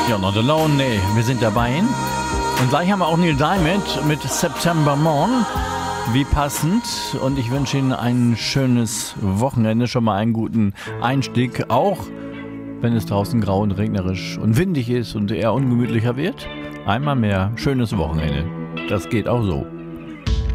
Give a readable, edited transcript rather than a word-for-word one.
Ja, Not Alone, nee, wir sind dabei. Und gleich haben wir auch Neil Diamond mit September Morn. Wie passend. Und ich wünsche Ihnen ein schönes Wochenende, schon mal einen guten Einstieg. Auch wenn es draußen grau und regnerisch und windig ist und eher ungemütlicher wird. Einmal mehr schönes Wochenende. Das geht auch so.